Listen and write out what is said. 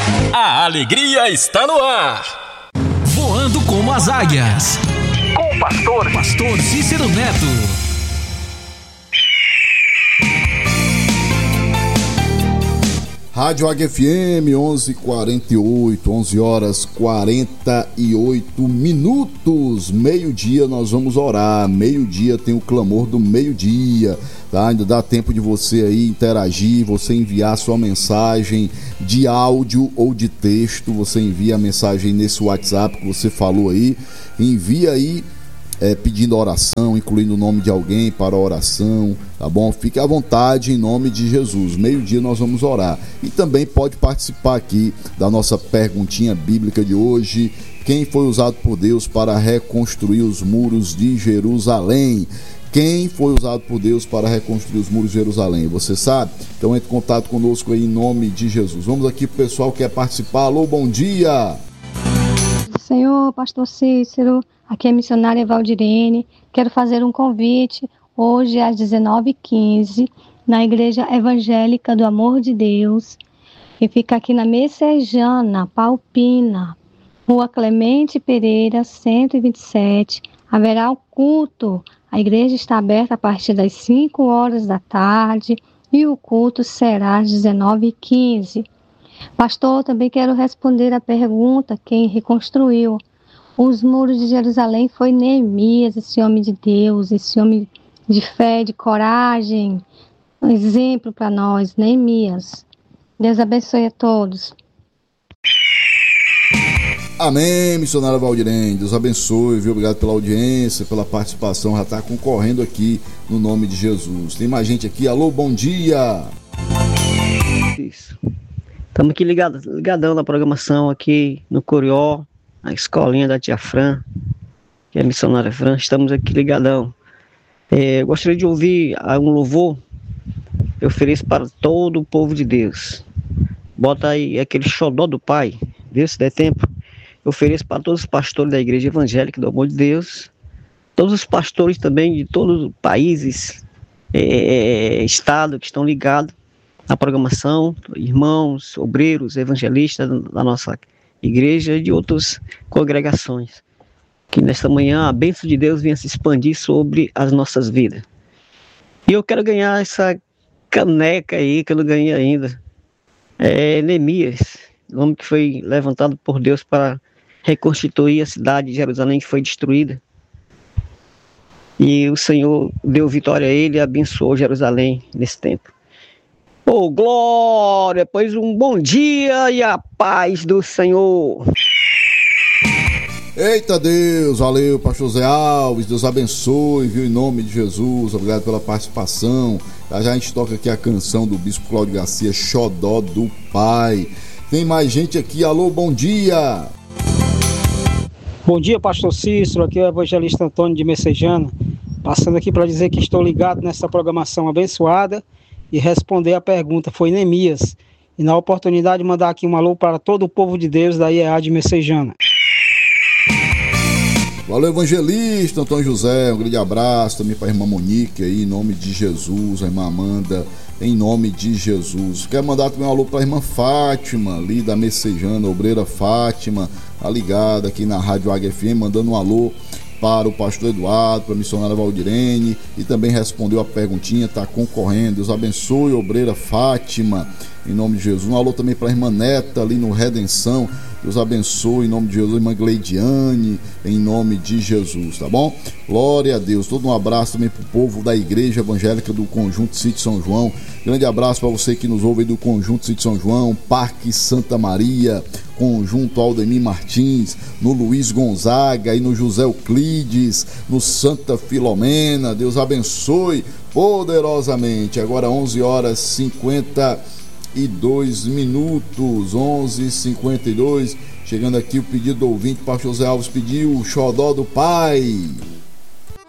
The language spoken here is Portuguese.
A alegria está no ar. Voando como as águias. Com o pastor Cícero Neto. Rádio Águia FM 11h48, 11 horas 48 minutos, meio-dia nós vamos orar, meio-dia tem o clamor do meio-dia, tá? Ainda dá tempo de você aí interagir, você enviar sua mensagem de áudio ou de texto, você envia a mensagem nesse WhatsApp que você falou aí, envia aí pedindo oração, incluindo o nome de alguém para a oração, tá bom? Fique à vontade em nome de Jesus. Meio-dia nós vamos orar. E também pode participar aqui da nossa perguntinha bíblica de hoje. Quem foi usado por Deus para reconstruir os muros de Jerusalém? Quem foi usado por Deus para reconstruir os muros de Jerusalém? Você sabe? Então entre em contato conosco aí em nome de Jesus. Vamos aqui pro pessoal que quer participar. Alô, bom dia! Senhor, pastor Cícero, aqui é a missionária Valdirene. Quero fazer um convite hoje às 19h15 na Igreja Evangélica do Amor de Deus, que fica aqui na Messejana, Palpina, Rua Clemente Pereira, 127. Haverá o culto. A igreja está aberta a partir das 5 horas da tarde e o culto será às 19h15. Pastor, também quero responder a pergunta: quem reconstruiu os muros de Jerusalém foi Neemias, esse homem de Deus, esse homem de fé, de coragem, um exemplo para nós, Neemias. Deus abençoe a todos. Amém, missionária Valdirene, Deus abençoe, viu? Obrigado pela audiência, pela participação, já está concorrendo aqui no nome de Jesus. Tem mais gente aqui, alô, bom dia! Isso. Estamos aqui ligadão na programação aqui no Corió, na escolinha da tia Fran, que é a missionária Fran. Estamos aqui ligadão. Eu gostaria de ouvir um louvor que eu ofereço para todo o povo de Deus. Bota aí aquele xodó do Pai, vê se der tempo. Eu ofereço para todos os pastores da Igreja Evangélica do Amor de Deus, todos os pastores também de todos os países, estados que estão ligados na programação, irmãos, obreiros, evangelistas da nossa igreja e de outras congregações. Que nesta manhã a bênção de Deus venha se expandir sobre as nossas vidas. E eu quero ganhar essa caneca aí que eu não ganhei ainda. Neemias, o homem que foi levantado por Deus para reconstituir a cidade de Jerusalém que foi destruída. E o Senhor deu vitória a ele e abençoou Jerusalém nesse tempo. Oh, glória! Pois um bom dia e a paz do Senhor. Eita Deus, valeu, pastor Zé Alves, Deus abençoe, viu, em nome de Jesus, obrigado pela participação. Já a gente toca aqui a canção do Bispo Cláudio Garcia, Xodó do Pai. Tem mais gente aqui, alô, bom dia! Bom dia, pastor Cícero, aqui é o evangelista Antônio de Messejana, passando aqui para dizer que estou ligado nessa programação abençoada e responder a pergunta. Foi Neemias, e na oportunidade mandar aqui um alô para todo o povo de Deus da IEA de Messejana. Valeu, evangelista Antônio José, um grande abraço também para a irmã Monique aí, em nome de Jesus, a irmã Amanda, em nome de Jesus. Quero mandar também um alô para a irmã Fátima, ali da Messejana, obreira Fátima, tá ligada aqui na Rádio Águia FM, mandando um alô para o pastor Eduardo, para a missionária Valdirene, e também respondeu a perguntinha, está concorrendo. Deus abençoe, obreira Fátima, em nome de Jesus. Um alô também para a irmã Neta, ali no Redenção. Deus abençoe, em nome de Jesus, irmã Gleidiane, em nome de Jesus, tá bom? Glória a Deus. Todo um abraço também para o povo da Igreja Evangélica do Conjunto Sítio São João. Grande abraço para você que nos ouve aí do Conjunto Sítio São João, Parque Santa Maria, Conjunto Aldemir Martins, no Luiz Gonzaga e no José Euclides, no Santa Filomena. Deus abençoe poderosamente. Agora 11 horas 52 minutos, 11h52, chegando aqui o pedido do ouvinte, pastor José Alves pediu o Xodó do Pai.